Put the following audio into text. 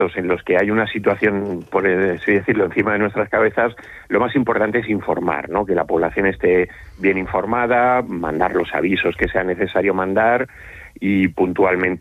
en los que hay una situación, por así decirlo, encima de nuestras cabezas, lo más importante es informar, ¿no? Que la población esté bien informada, mandar los avisos que sea necesario mandar y puntualmente